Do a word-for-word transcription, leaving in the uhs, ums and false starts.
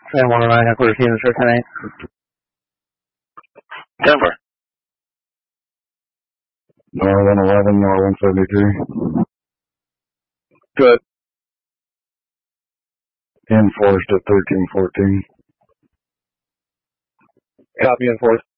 San one oh nine, headquarters team, sir, ten eight. ten four. Nor one eleven, nor one seventy-three. Good. Enforced at thirteen fourteen. Copy, enforced.